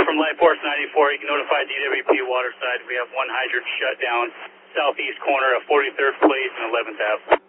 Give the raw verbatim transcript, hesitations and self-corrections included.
from Life Force ninety-four, you can notify D W P Waterside. We have one hydrant shut down southeast corner of forty-third Place and eleventh Avenue.